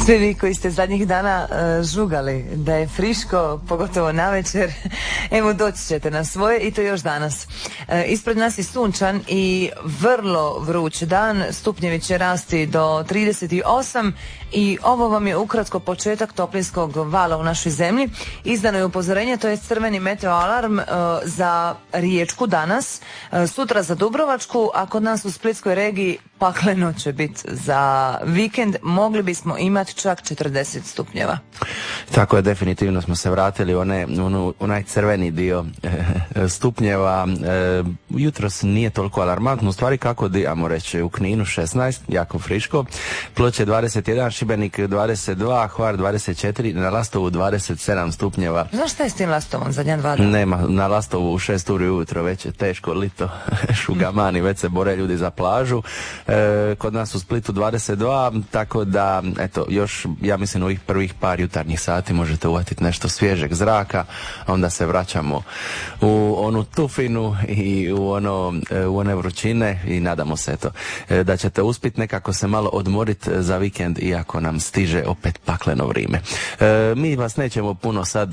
Svi vi koji ste zadnjih dana žugali da je friško, pogotovo navečer, evo doći ćete na svoje i to još danas. Ispred nas je sunčan i vrlo vruć dan, stupnjevi će rasti do 38 i ovo vam je ukratko početak toplinskog vala u našoj zemlji. Izdano je upozorenje, to je crveni meteo alarm za Riječku danas, sutra za Dubrovačku, a kod nas u Splitskoj regiji pakleno će biti za vikend, mogli bismo imati čak 40 stupnjeva. Tako je, definitivno smo se vratili u onaj crveni dio stupnjeva. Jutros nije toliko alarmantno, u stvari kako dijamo reći, u Kninu 16, jako friško, Ploče 21, Šibenik 22, Hvar 24, na Lastovu 27 stupnjeva. Znaš šta je s tim Lastovom zadnja 2 dana? Nema, na Lastovu u 6 uri ujutro već je teško lito, šugamani, već se bore ljudi za plažu. Kod nas u Splitu 22, tako da, eto, još, ja mislim, u ovih prvih par jutarnjih sati možete uvatiti nešto svježeg zraka, a onda se vraćamo u onu tufinu i u one vrućine i nadamo se, eto, da ćete uspjeti nekako se malo odmoriti za vikend, iako nam stiže opet pakleno vrijeme. Mi vas nećemo puno sad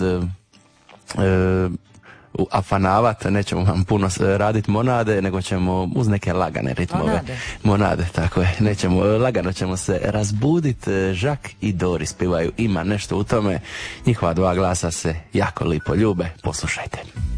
afanavati, nećemo vam puno raditi monade, nego ćemo uz neke lagane ritmove. Monade, tako je. Lagano ćemo se razbuditi. Žak i Doris pivaju Ima nešto u tome. Njihova dva glasa se jako lipo ljube. Poslušajte.